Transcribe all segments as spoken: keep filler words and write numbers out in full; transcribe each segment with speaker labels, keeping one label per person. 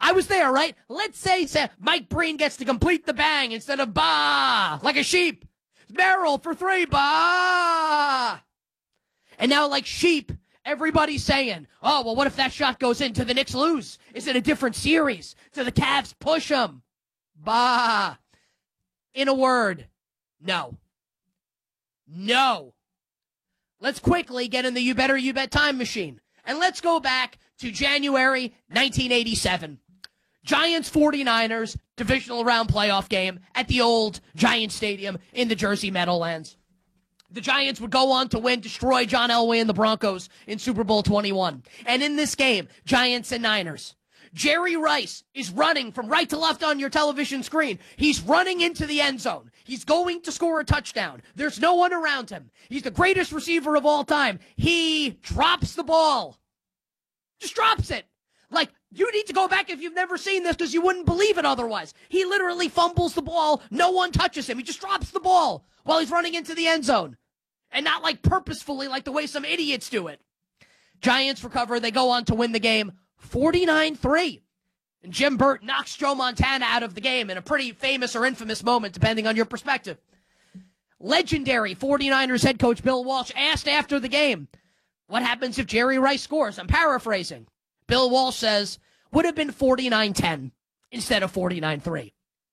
Speaker 1: I was there, right? Let's say, say Mike Breen gets to complete the bang instead of bah, like a sheep. Merrill for three, bah. And now, like sheep, everybody's saying, oh, well, what if that shot goes in? Do the Knicks lose? Is it a different series? Do the Cavs push them? Bah. In a word, no. No. Let's quickly get in the You Better You Bet time machine. And let's go back to January nineteen eighty-seven. Giants forty-niners divisional round playoff game at the old Giant Stadium in the Jersey Meadowlands. The Giants would go on to win, destroy John Elway and the Broncos in Super Bowl twenty-one. And in this game, Giants and Niners, Jerry Rice is running from right to left on your television screen. He's running into the end zone. He's going to score a touchdown. There's no one around him. He's the greatest receiver of all time. He drops the ball. Just drops it. Like, you need to go back if you've never seen this because you wouldn't believe it otherwise. He literally fumbles the ball. No one touches him. He just drops the ball while he's running into the end zone. And not like purposefully like the way some idiots do it. Giants recover. They go on to win the game forty-nine three. And Jim Burt knocks Joe Montana out of the game in a pretty famous or infamous moment, depending on your perspective. Legendary forty-niners head coach Bill Walsh asked after the game, what happens if Jerry Rice scores? I'm paraphrasing. Bill Walsh says, would have been forty-nine ten instead of forty-nine three.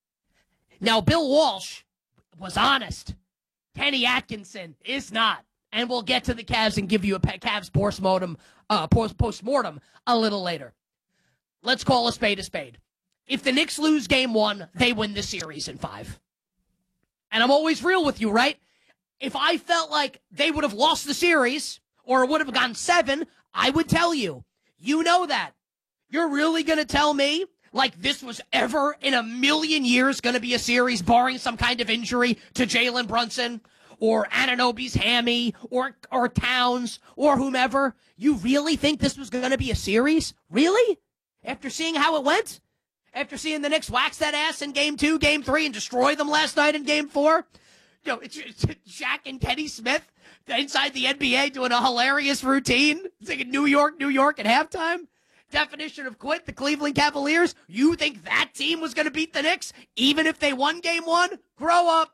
Speaker 1: Now, Bill Walsh was honest. Kenny Atkinson is not. And we'll get to the Cavs and give you a Cavs post-mortem, uh, post-mortem a little later. Let's call a spade a spade. If the Knicks lose game one, they win the series in five. And I'm always real with you, right? If I felt like they would have lost the series or would have gone seven, I would tell you. You know that. You're really going to tell me like this was ever in a million years going to be a series barring some kind of injury to Jalen Brunson or Anunoby's hammy or or Towns or whomever? You really think this was going to be a series? Really? After seeing how it went? After seeing the Knicks wax that ass in game two, game three, and destroy them last night in game four? You know, it's, it's Shaq and Kenny Smith inside the N B A doing a hilarious routine, singing New York, New York at halftime. Definition of quit, the Cleveland Cavaliers. You think that team was going to beat the Knicks even if they won game one? Grow up.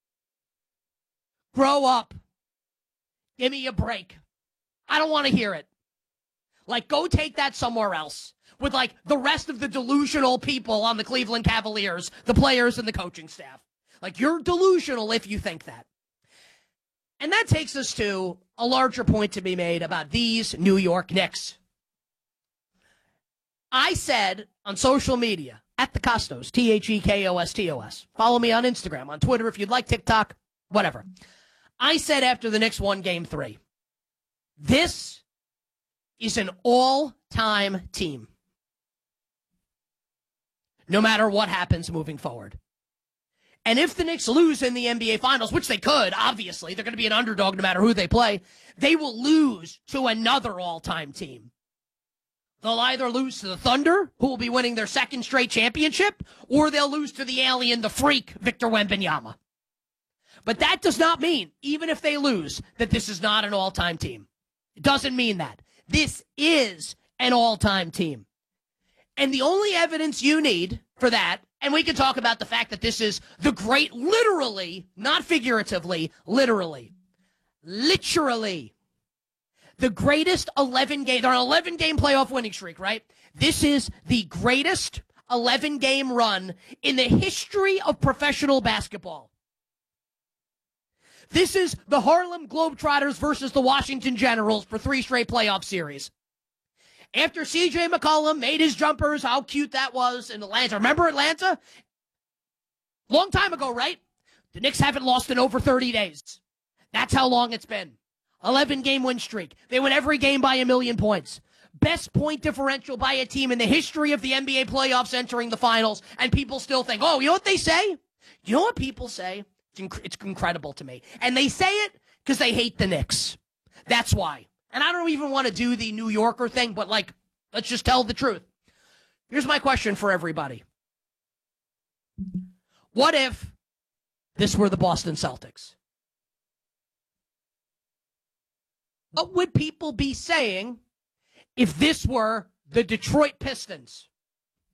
Speaker 1: Grow up. Give me a break. I don't want to hear it. Like, go take that somewhere else with, like, the rest of the delusional people on the Cleveland Cavaliers, the players and the coaching staff. Like, you're delusional if you think that. And that takes us to a larger point to be made about these New York Knicks. I said on social media, at the Costos, T H E K O S T O S. Follow me on Instagram, on Twitter if you'd like, TikTok, whatever. I said after the Knicks won game three, this is an all-time team. No matter what happens moving forward. And if the Knicks lose in the N B A Finals, which they could, obviously, they're going to be an underdog no matter who they play, they will lose to another all-time team. They'll either lose to the Thunder, who will be winning their second straight championship, or they'll lose to the alien, the freak, Victor Wembanyama. But that does not mean, even if they lose, that this is not an all-time team. It doesn't mean that. This is an all-time team. And the only evidence you need for that, and we can talk about the fact that this is the great, literally, not figuratively, literally, literally, the greatest eleven-game, they're on an eleven-game playoff winning streak, right? This is the greatest eleven-game run in the history of professional basketball. This is the Harlem Globetrotters versus the Washington Generals for three straight playoff series. After C J McCollum made his jumpers, how cute that was in Atlanta. Remember Atlanta? Long time ago, right? The Knicks haven't lost in over thirty days. That's how long it's been. eleven-game win streak. They win every game by a million points. Best point differential by a team in the history of the N B A playoffs entering the finals, and people still think, oh, you know what they say? You know what people say? It's, inc- it's incredible to me. And they say it because they hate the Knicks. That's why. And I don't even want to do the New Yorker thing, but, like, let's just tell the truth. Here's my question for everybody. What if this were the Boston Celtics? What would people be saying if this were the Detroit Pistons?